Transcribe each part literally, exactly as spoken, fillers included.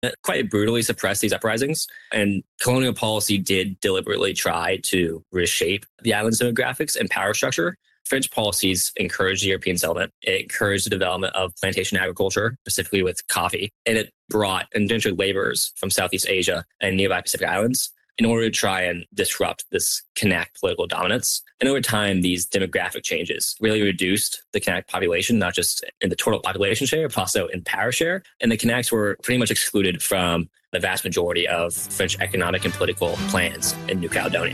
It quite brutally suppressed these uprisings. And colonial policy did deliberately try to reshape the island's demographics and power structure. French policies encouraged European settlement. It encouraged the development of plantation agriculture, specifically with coffee. And it brought indentured laborers from Southeast Asia and nearby Pacific Islands in order to try and disrupt this Kanak political dominance. And over time, these demographic changes really reduced the Kanak population, not just in the total population share, but also in power share. And the Kanaks were pretty much excluded from the vast majority of French economic and political plans in New Caledonia.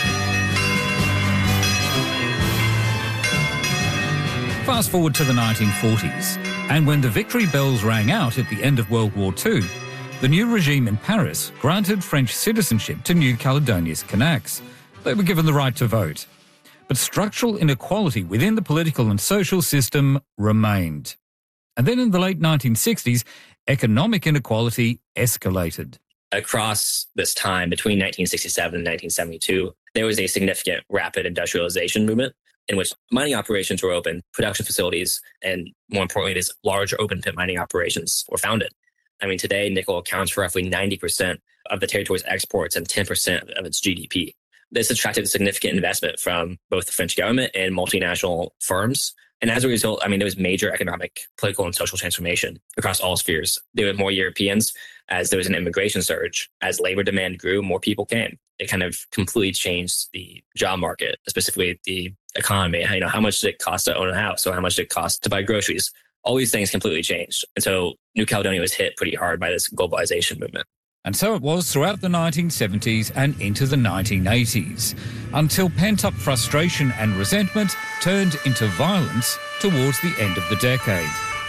Fast forward to the nineteen forties, and when the victory bells rang out at the end of World War Two, the new regime in Paris granted French citizenship to New Caledonia's Kanaks. They were given the right to vote. But structural inequality within the political and social system remained. And then in the late nineteen sixties, economic inequality escalated. Across this time, between nineteen sixty-seven and nineteen seventy-two, there was a significant rapid industrialization movement in which mining operations were opened, production facilities, and more importantly, these large open-pit mining operations were founded. I mean, today, nickel accounts for roughly ninety percent of the territory's exports and ten percent of its G D P. This attracted significant investment from both the French government and multinational firms. And as a result, I mean, there was major economic, political, and social transformation across all spheres. There were more Europeans as there was an immigration surge. As labor demand grew, more people came. It kind of completely changed the job market, specifically the economy. You know, how much did it cost to own a house? Or how much did it cost to buy groceries? All these things completely changed. And so New Caledonia was hit pretty hard by this globalization movement. And so it was throughout the nineteen seventies and into the nineteen eighties, until pent-up frustration and resentment turned into violence towards the end of the decade.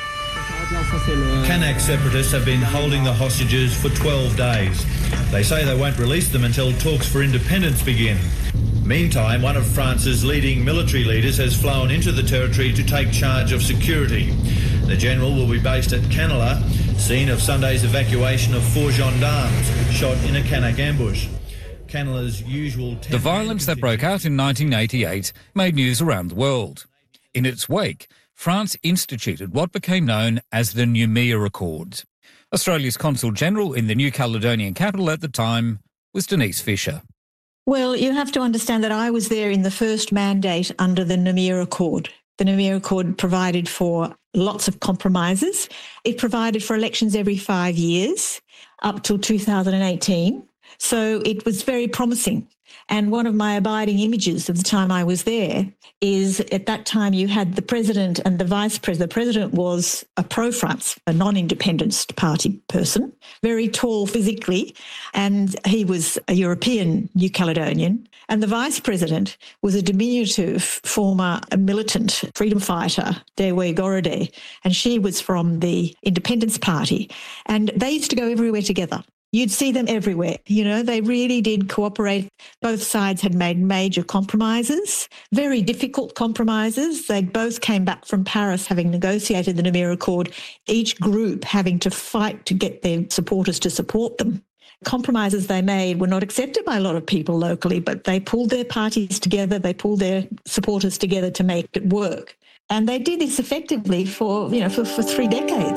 Kanak separatists have been holding the hostages for twelve days. They say they won't release them until talks for independence begin. Meantime, one of France's leading military leaders has flown into the territory to take charge of security. The general will be based at Canala, scene of Sunday's evacuation of four gendarmes shot in a Kanak ambush. Canala's usual... The violence that broke out in nineteen eighty-eight made news around the world. In its wake, France instituted what became known as the Noumea Accord. Australia's Consul General in the New Caledonian capital at the time was Denise Fisher. Well, you have to understand that I was there in the first mandate under the Noumea Accord. The Noumea Accord provided for lots of compromises. It provided for elections every five years up till two thousand eighteen. So it was very promising. And one of my abiding images of the time I was there is at that time you had the president and the vice president. The president was a pro-France, a non-independence party person, very tall physically, and he was a European New Caledonian. And the vice president was a diminutive former militant freedom fighter, Dewe Gorode, and she was from the Independence Party. And they used to go everywhere together. You'd see them everywhere. You know, they really did cooperate. Both sides had made major compromises, very difficult compromises. They both came back from Paris having negotiated the Noumea Accord, each group having to fight to get their supporters to support them. Compromises they made were not accepted by a lot of people locally, but they pulled their parties together, they pulled their supporters together to make it work. And they did this effectively for, you know, for, for three decades.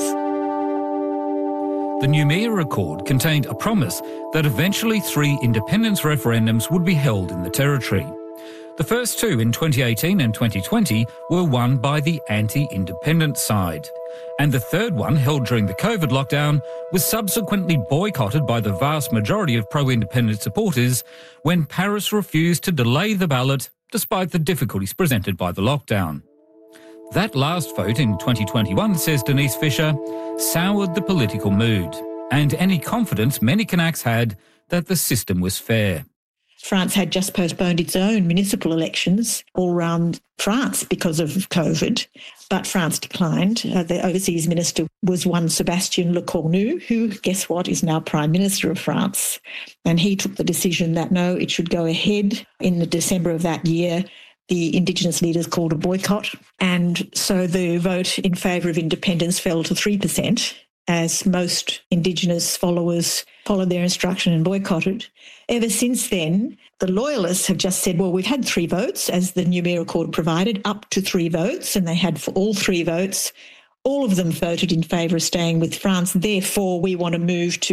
The Noumea Accord contained a promise that eventually three independence referendums would be held in the territory. The first two in twenty eighteen and twenty twenty were won by the anti-independence side. And the third one, held during the COVID lockdown, was subsequently boycotted by the vast majority of pro-independence supporters when Paris refused to delay the ballot despite the difficulties presented by the lockdown. That last vote in twenty twenty-one, says Denise Fisher, soured the political mood and any confidence many Kanaks had that the system was fair. France had just postponed its own municipal elections all around France because of COVID, but France declined. Uh, the overseas minister was one Sébastien Lecornu, who, guess what, is now Prime Minister of France. And he took the decision that, no, it should go ahead. In the December of that year, the Indigenous leaders called a boycott. And so the vote in favour of independence fell to three percent, as most Indigenous followers followed their instruction and boycotted. Ever since then, the Loyalists have just said, well, we've had three votes, as the Noumea Accord provided, up to three votes, and they had for all three votes. all of them voted in favour of staying with France. Therefore, we want to move